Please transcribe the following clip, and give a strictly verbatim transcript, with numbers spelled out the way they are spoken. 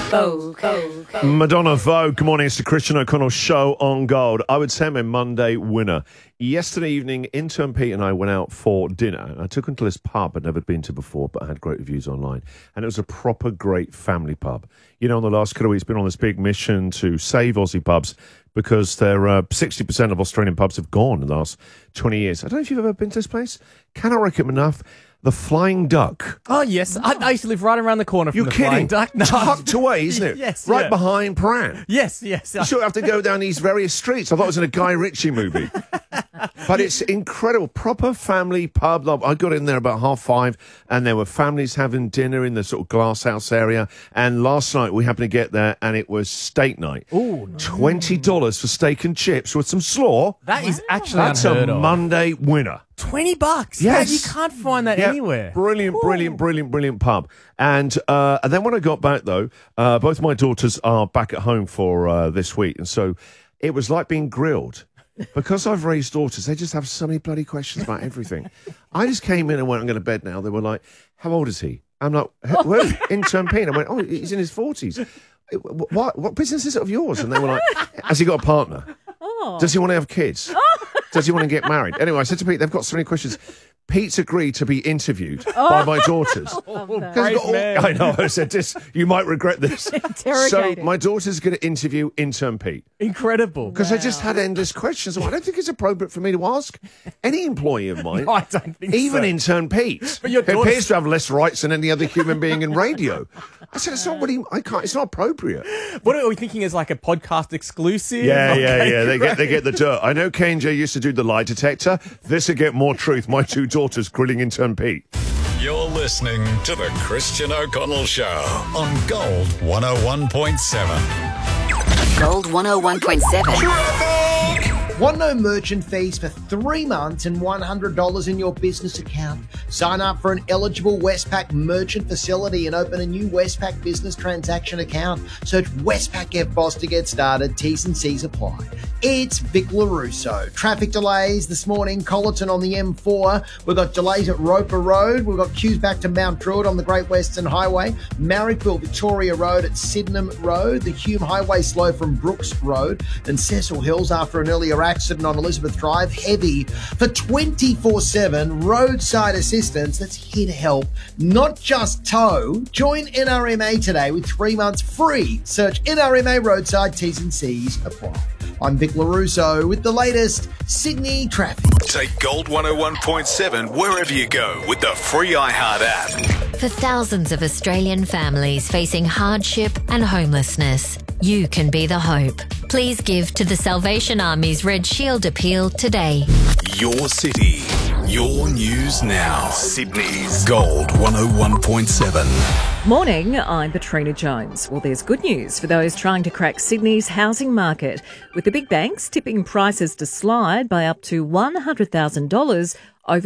Vogue, Vogue, Vogue. Madonna Vogue. Good morning. It's the Christian O'Connell Show on Gold. I would say I'm a Monday winner. Yesterday evening, intern Pete and I went out for dinner. I took him to this pub I'd never been to before, but I had great reviews online. And it was a proper great family pub. You know, in the last couple of weeks, been on this big mission to save Aussie pubs because they're uh, sixty percent of Australian pubs have gone in the last twenty years. I don't know if you've ever been to this place. Cannot recommend enough. The Flying Duck. Oh, yes. I, I used to live right around the corner from You're the kidding. Flying Duck. No. Tucked away, isn't it? Yes, Right yeah. behind Pran. Yes, yes. You sort of have to go down these various streets. I thought it was in a Guy Ritchie movie. But it's incredible. Proper family pub. I got in there about half five, and there were families having dinner in the sort of glass house area. And last night we happened to get there, and it was steak night. Ooh, twenty dollars for steak and chips with some slaw. That is actually That's unheard a of. Monday winner. twenty bucks? Yes. Man, you can't find that Yeah, anywhere. Brilliant, brilliant, brilliant, brilliant pub. And, uh, and then when I got back, though, uh, both my daughters are back at home for uh, this week. And so it was like being grilled. Because I've raised daughters, they just have so many bloody questions about everything. I just came in and went, I'm going to bed now. They were like, how old is he? I'm like, where? Intern Pete. I went, oh, he's in his forties. What, what business is it of yours? And they were like, has he got a partner? Oh. Does he want to have kids? Does he want to get married? Anyway, I said to Pete, they've got so many questions. Pete's agreed to be interviewed Oh. by my daughters. Oh, They've brave got all- man. I know, I said this, you might regret this. So Interrogated. my daughter's going to interview intern Pete. Incredible. Because I just had endless questions. I don't think it's appropriate for me to ask any employee of mine, No, I don't think even so. intern Pete, But your who daughter's- appears to have less rights than any other human being in radio. I said, it's not what he, I can't, it's not appropriate. What are we thinking is like a podcast exclusive? Yeah, yeah, Okay, yeah. They great. get they get the dirt. I know K and J used to do the lie detector. This will get more truth. My two daughters grilling intern Pete. You're listening to the Christian O'Connell Show on Gold one oh one point seven. Gold one oh one point seven. Want no merchant fees for three months and one hundred dollars in your business account? Sign up for an eligible Westpac merchant facility and open a new Westpac business transaction account. Search Westpac F B O S to get started. T's and C's apply. It's Vic LaRusso. Traffic delays this morning. Colleton on the M four. We've got delays at Roper Road. We've got queues back to Mount Druitt on the Great Western Highway. Marrickville, Victoria Road at Sydenham Road. The Hume Highway slow from Brooks Road. And Cecil Hills after an earlier accident on Elizabeth Drive. Heavy for twenty-four seven roadside assistance that's here to help, not just tow. Join N R M A today with three months free. Search N R M A roadside. T's and C's apply. I'm Vic LaRusso with the latest Sydney traffic. Take Gold one oh one point seven wherever you go with the free iHeart app. For thousands of Australian families facing hardship and homelessness, you can be the hope. Please give to the Salvation Army's Red Shield appeal today. Your city, your news now. Sydney's Gold one oh one point seven. Morning, I'm Katrina Jones. Well, there's good news for those trying to crack Sydney's housing market, with the big banks tipping prices to slide by up to one hundred thousand dollars